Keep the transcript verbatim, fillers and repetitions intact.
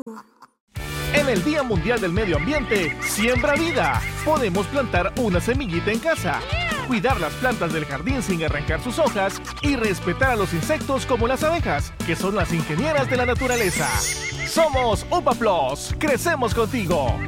En el Día Mundial del Medio Ambiente, siembra vida. Podemos plantar una semillita en casa, cuidar las plantas del jardín sin arrancar sus hojas y respetar a los insectos como las abejas, que son las ingenieras de la naturaleza. Somos UPA Plus. Crecemos contigo.